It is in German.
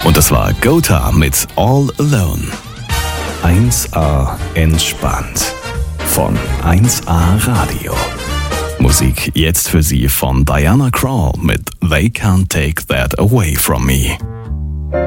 Und das war Gotha mit All Alone. 1A entspannt. Von 1A Radio. Musik jetzt für Sie von Diana Krall mit They Can't Take That Away From Me.